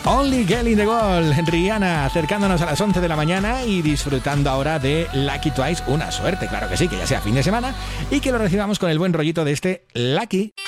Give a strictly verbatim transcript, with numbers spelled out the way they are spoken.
Only Girl in the World, Rihanna, acercándonos a las once de la mañana y disfrutando ahora de Lucky Twice. Una suerte, claro que sí, que ya sea fin de semana y que lo recibamos con el buen rollito de este Lucky.